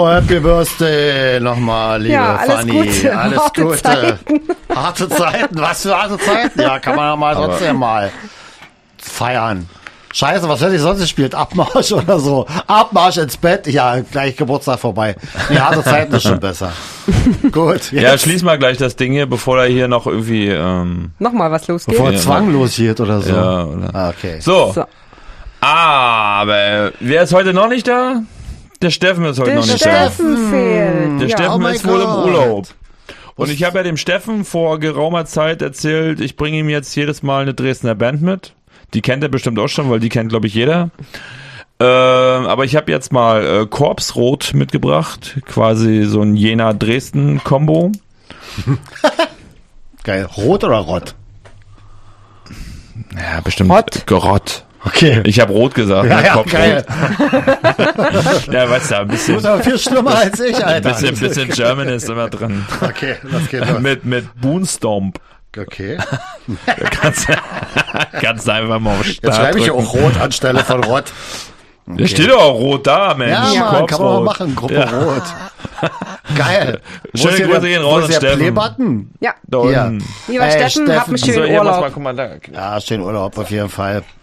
Happy Birthday nochmal, liebe Fanny. Gute. Alles Harte Gute. Zeiten. Harte Zeiten? Was für harte Zeiten? Ja, kann man ja mal trotzdem mal feiern. Scheiße, was hätte ich sonst gespielt? Abmarsch oder so? Abmarsch ins Bett? Ja, gleich Geburtstag vorbei. Nee, harte Zeiten ist schon besser. Gut. Jetzt. Ja, schließ mal gleich das Ding hier, bevor da hier noch irgendwie... Nochmal was losgeht. Bevor Zwang losgeht oder so. Ja, oder? Okay. So. Aber wer ist heute noch nicht da? Der Steffen ist heute noch nicht da. Der Steffen fehlt. Der Ja. Steffen Oh mein ist wohl im Gott. Urlaub. Und ich habe ja dem Steffen vor geraumer Zeit erzählt, ich bringe ihm jetzt jedes Mal eine Dresdner Band mit. Die kennt er bestimmt auch schon, weil die kennt, glaube ich, jeder. Aber ich habe jetzt mal Korpsrot mitgebracht. Quasi so ein Jena-Dresden-Kombo. Geil. Rot oder Rott? Ja, bestimmt. Rott. Gerott. Okay. Ich habe rot gesagt. Ja, ne? ja, Kopfrot. geil. Ja, weißt du, ein Du bisschen, bist aber viel schlimmer als ich, Alter. bisschen German ist immer drin. Okay, das geht los. Mit Boonstomp. Okay. Da kannst du einfach mal auf Jetzt Start schreibe ich drücken. auch Rot anstelle von Rott. Da steht doch auch rot da, Mensch. Ja, Mann, kann man Korpsrot. mal machen. Gruppe Rot. Geil. Schöne Wo ist hier Grüße der- gehen wo raus ist an der Steffen. Playbutton? Ja. Da Ja. unten. Lieber Hey, Steffen, hab einen So, schönen hier, mach's mal, Urlaub. guck mal da. Ja, schönen Urlaub auf jeden Fall.